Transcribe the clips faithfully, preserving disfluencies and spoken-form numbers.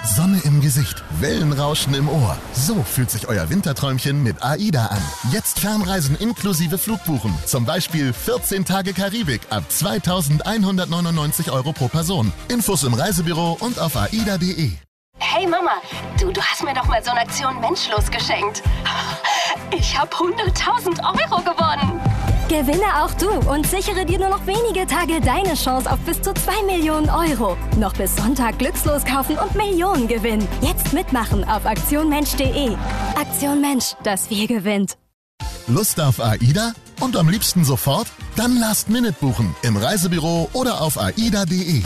Sonne im Gesicht, Wellenrauschen im Ohr. So fühlt sich euer Winterträumchen mit AIDA an. Jetzt Fernreisen inklusive Flugbuchen. Zum Beispiel vierzehn Tage Karibik ab zweitausendeinhundertneunundneunzig Euro pro Person. Infos im Reisebüro und auf aida punkt de. Hey Mama, du, du hast mir doch mal so eine Aktion Menschlos geschenkt. Ich habe hunderttausend Euro gewonnen. Gewinne auch du und sichere dir nur noch wenige Tage deine Chance auf bis zu zwei Millionen Euro. Noch bis Sonntag glückslos kaufen und Millionen gewinnen. Jetzt mitmachen auf aktion mensch punkt de. Aktion Mensch, das Wir gewinnt. Lust auf AIDA? Und am liebsten sofort? Dann Last Minute buchen im Reisebüro oder auf aida punkt de.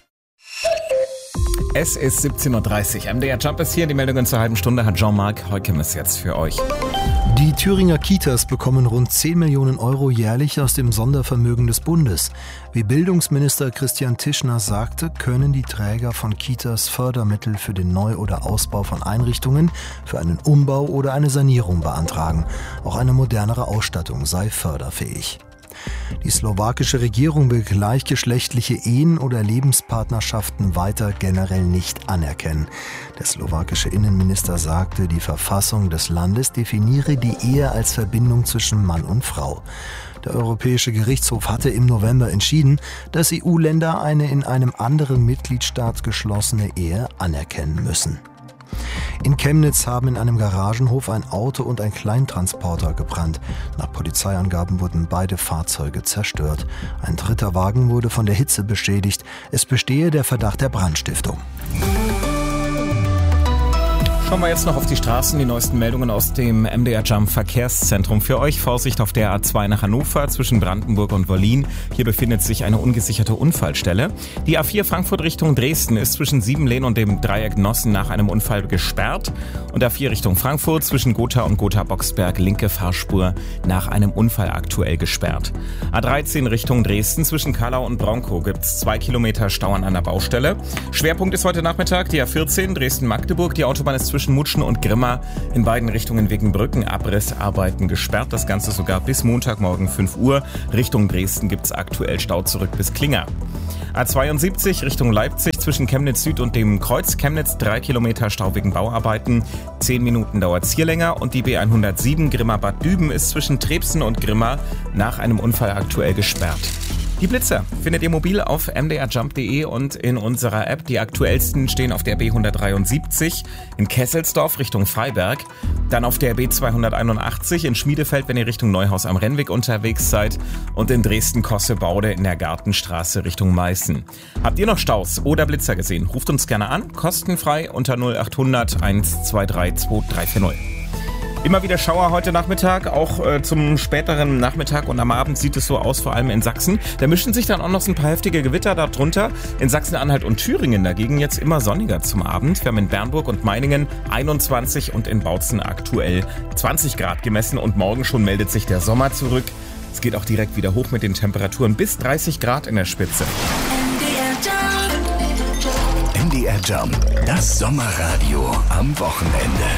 Es ist siebzehn Uhr dreißig. M D R Jump ist hier. Die Meldungen zur halben Stunde hat Jean-Marc Heukemes jetzt für euch. Die Thüringer Kitas bekommen rund zehn Millionen Euro jährlich aus dem Sondervermögen des Bundes. Wie Bildungsminister Christian Tischner sagte, können die Träger von Kitas Fördermittel für den Neu- oder Ausbau von Einrichtungen, für einen Umbau oder eine Sanierung beantragen. Auch eine modernere Ausstattung sei förderfähig. Die slowakische Regierung will gleichgeschlechtliche Ehen oder Lebenspartnerschaften weiter generell nicht anerkennen. Der slowakische Innenminister sagte, die Verfassung des Landes definiere die Ehe als Verbindung zwischen Mann und Frau. Der Europäische Gerichtshof hatte im November entschieden, dass E U-Länder eine in einem anderen Mitgliedstaat geschlossene Ehe anerkennen müssen. In Chemnitz haben in einem Garagenhof ein Auto und ein Kleintransporter gebrannt. Nach Polizeiangaben wurden beide Fahrzeuge zerstört. Ein dritter Wagen wurde von der Hitze beschädigt. Es bestehe der Verdacht der Brandstiftung. Schauen wir jetzt noch auf die Straßen, die neuesten Meldungen aus dem M D R Jump Verkehrszentrum. Für euch Vorsicht auf der A zwei nach Hannover zwischen Brandenburg und Wollin. Hier befindet sich eine ungesicherte Unfallstelle. Die A vier Frankfurt Richtung Dresden ist zwischen Siebenlehn und dem Dreieck Nossen nach einem Unfall gesperrt. Und A vier Richtung Frankfurt zwischen Gotha und Gotha-Boxberg linke Fahrspur nach einem Unfall aktuell gesperrt. A dreizehn Richtung Dresden zwischen Kallau und Bronkow gibt's zwei Kilometer Stau an einer Baustelle. Schwerpunkt ist heute Nachmittag die A vierzehn Dresden-Magdeburg. Die Autobahn ist zwischen Mutschen und Grimma in beiden Richtungen wegen Brückenabrissarbeiten gesperrt. Das Ganze sogar bis Montagmorgen fünf Uhr. Richtung Dresden gibt's aktuell Stau zurück bis Klinger. A zweiundsiebzig Richtung Leipzig zwischen Chemnitz Süd und dem Kreuz Chemnitz drei Kilometer Stau wegen Bauarbeiten. Zehn Minuten dauert's hier länger und die B hundertsieben Grimma-Bad Düben ist zwischen Trebsen und Grimma nach einem Unfall aktuell gesperrt. Die Blitzer findet ihr mobil auf m d r jump punkt de und in unserer App. Die aktuellsten stehen auf der B hundertdreiundsiebzig in Kesselsdorf Richtung Freiberg. Dann auf der B zweihunderteinundachtzig in Schmiedefeld, wenn ihr Richtung Neuhaus am Rennweg unterwegs seid. Und in Dresden-Kossebaude in der Gartenstraße Richtung Meißen. Habt ihr noch Staus oder Blitzer gesehen? Ruft uns gerne an, kostenfrei unter null acht hundert eins zwei drei zwei drei vier null. Immer wieder Schauer heute Nachmittag, auch äh, zum späteren Nachmittag und am Abend sieht es so aus, vor allem in Sachsen. Da mischen sich dann auch noch so ein paar heftige Gewitter darunter. In Sachsen-Anhalt und Thüringen dagegen jetzt immer sonniger zum Abend. Wir haben in Bernburg und Meiningen einundzwanzig und in Bautzen aktuell zwanzig Grad gemessen und morgen schon meldet sich der Sommer zurück. Es geht auch direkt wieder hoch mit den Temperaturen bis dreißig Grad in der Spitze. M D R Jump, das Sommerradio am Wochenende.